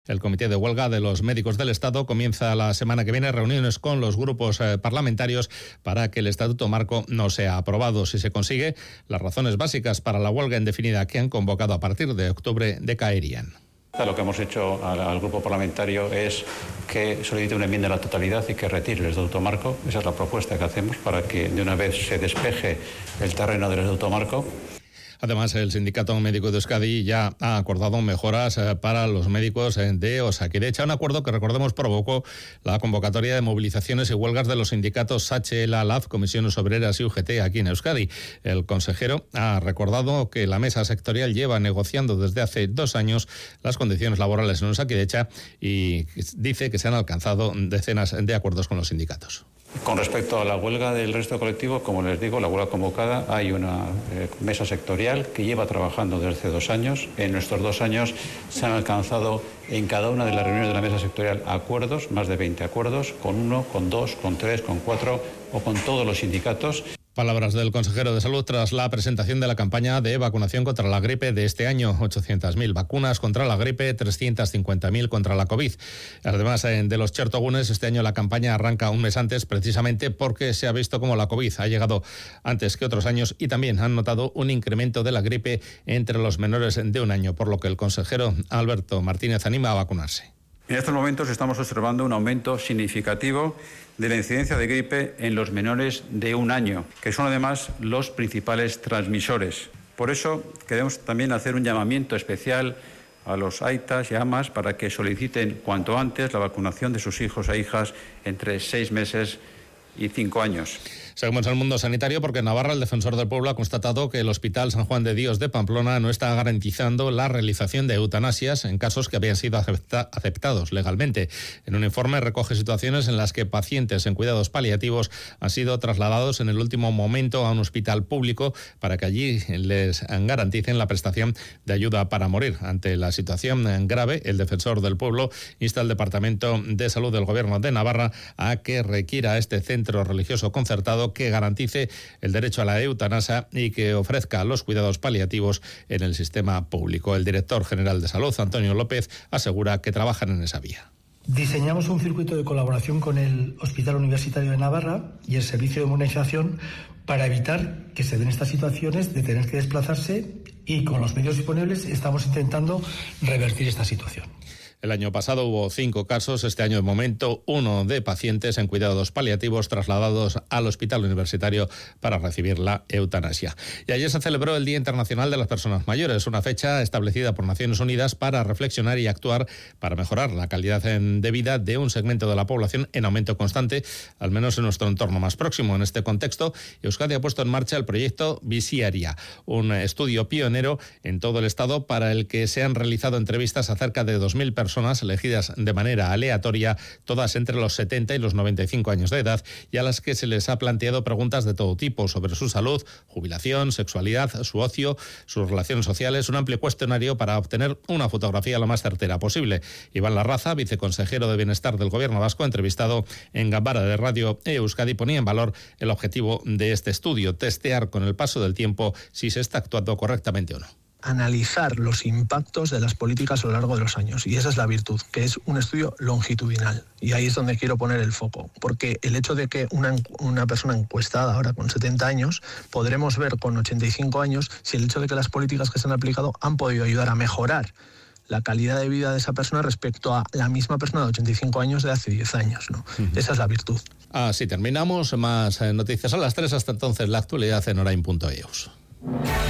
El Comité de Huelga de los Médicos del Estado comienza la semana que viene reuniones con los grupos parlamentarios para que el Estatuto Marco no sea aprobado. Si se consigue, las razones básicas para la huelga indefinida que han convocado a partir de octubre decaerían. Lo que hemos hecho al grupo parlamentario es que solicite una enmienda a la totalidad y que retire el Estatuto Marco. Esa es la propuesta que hacemos para que de una vez se despeje el terreno del Estatuto Marco. Además, el Sindicato Médico de Euskadi ya ha acordado mejoras para los médicos de Osakidetza, un acuerdo que, recordemos, provocó la convocatoria de movilizaciones y huelgas de los sindicatos SACHE, LAB, Comisiones Obreras y UGT aquí en Euskadi. El consejero ha recordado que la mesa sectorial lleva negociando desde hace 2 años las condiciones laborales en Osakidetza y dice que se han alcanzado decenas de acuerdos con los sindicatos. Con respecto a la huelga del resto colectivo, como les digo, la huelga convocada, hay una mesa sectorial que lleva trabajando desde hace 2 años. En estos 2 años se han alcanzado en cada una de las reuniones de la mesa sectorial acuerdos, más de 20 acuerdos, con 1, con 2, con 3, con 4 o con todos los sindicatos. Palabras del consejero de Salud tras la presentación de la campaña de vacunación contra la gripe de este año. 800.000 vacunas contra la gripe, 350.000 contra la COVID. Además de los chertogunes, este año la campaña arranca un mes antes precisamente porque se ha visto como la COVID ha llegado antes que otros años y también han notado un incremento de la gripe entre los menores de 1 año, por lo que el consejero Alberto Martínez anima a vacunarse. En estos momentos estamos observando un aumento significativo de la incidencia de gripe en los menores de 1 año, que son además los principales transmisores. Por eso queremos también hacer un llamamiento especial a los aitas y amas para que soliciten cuanto antes la vacunación de sus hijos e hijas entre 6 meses y 5 años. Seguimos en el mundo sanitario porque en Navarra el Defensor del Pueblo ha constatado que el Hospital San Juan de Dios de Pamplona no está garantizando la realización de eutanasias en casos que habían sido aceptados legalmente. En un informe recoge situaciones en las que pacientes en cuidados paliativos han sido trasladados en el último momento a un hospital público para que allí les garanticen la prestación de ayuda para morir. Ante la situación grave, el Defensor del Pueblo insta al Departamento de Salud del Gobierno de Navarra a que requiera a este centro religioso concertado que garantice el derecho a la eutanasia y que ofrezca los cuidados paliativos en el sistema público. El director general de Salud, Antonio López, asegura que trabajan en esa vía. Diseñamos un circuito de colaboración con el Hospital Universitario de Navarra y el Servicio de Inmunización para evitar que se den estas situaciones de tener que desplazarse y con los medios disponibles estamos intentando revertir esta situación. El año pasado hubo 5 casos, este año de momento 1 de pacientes en cuidados paliativos trasladados al Hospital Universitario para recibir la eutanasia. Y ayer se celebró el Día Internacional de las Personas Mayores, una fecha establecida por Naciones Unidas para reflexionar y actuar para mejorar la calidad de vida de un segmento de la población en aumento constante, al menos en nuestro entorno más próximo. En este contexto, Euskadi ha puesto en marcha el proyecto Biziaria, un estudio pionero en todo el Estado para el que se han realizado entrevistas a cerca de 2.000 personas elegidas de manera aleatoria, todas entre los 70 y los 95 años de edad, y a las que se les ha planteado preguntas de todo tipo sobre su salud, jubilación, sexualidad, su ocio, sus relaciones sociales, un amplio cuestionario para obtener una fotografía lo más certera posible. Iván Larraza, viceconsejero de Bienestar del Gobierno vasco, entrevistado en Gambara de Radio Euskadi, ponía en valor el objetivo de este estudio, testear con el paso del tiempo si se está actuando correctamente o no. Analizar los impactos de las políticas a lo largo de los años. Y esa es la virtud, que es un estudio longitudinal. Y ahí es donde quiero poner el foco. Porque el hecho de que una persona encuestada ahora con 70 años, podremos ver con 85 años si el hecho de que las políticas que se han aplicado han podido ayudar a mejorar la calidad de vida de esa persona respecto a la misma persona de 85 años de hace 10 años, ¿no? Esa es la virtud. Así terminamos. Más noticias a las 3. Hasta entonces, la actualidad en orain.eus.